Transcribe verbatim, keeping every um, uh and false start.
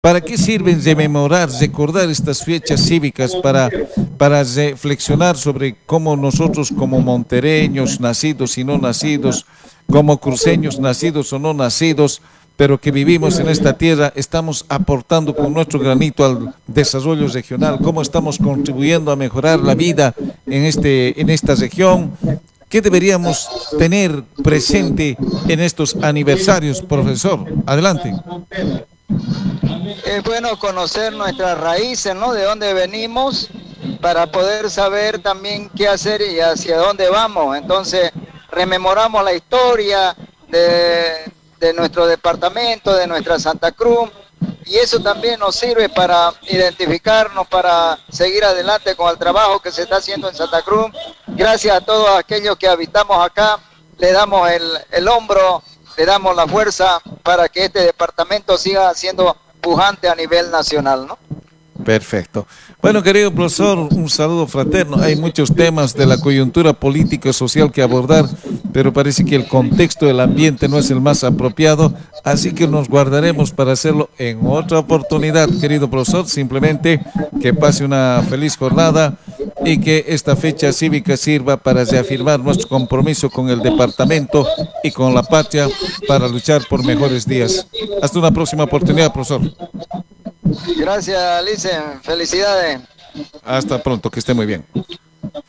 ¿Para qué sirven rememorar, recordar estas fechas cívicas para, para reflexionar sobre cómo nosotros como montereños, nacidos y no nacidos, como cruceños, nacidos o no nacidos, pero que vivimos en esta tierra, estamos aportando con nuestro granito al desarrollo regional, cómo estamos contribuyendo a mejorar la vida en, este, en esta región? ¿Qué deberíamos tener presente en estos aniversarios, profesor? Adelante. Es bueno conocer nuestras raíces, ¿no? De dónde venimos, para poder saber también qué hacer y hacia dónde vamos. Entonces, rememoramos la historia de, de nuestro departamento, de nuestra Santa Cruz, y eso también nos sirve para identificarnos, para seguir adelante con el trabajo que se está haciendo en Santa Cruz. Gracias a todos aquellos que habitamos acá, le damos el, el hombro, le damos la fuerza para que este departamento siga siendo pujante a nivel nacional, ¿no? Perfecto. Bueno, querido profesor, un saludo fraterno. Hay muchos temas de la coyuntura política y social que abordar, pero parece que el contexto del ambiente no es el más apropiado, así que nos guardaremos para hacerlo en otra oportunidad, querido profesor. Simplemente que pase una feliz jornada y que esta fecha cívica sirva para reafirmar nuestro compromiso con el departamento y con la patria para luchar por mejores días. Hasta una próxima oportunidad, profesor. Gracias, Licen. Felicidades. Hasta pronto, que esté muy bien.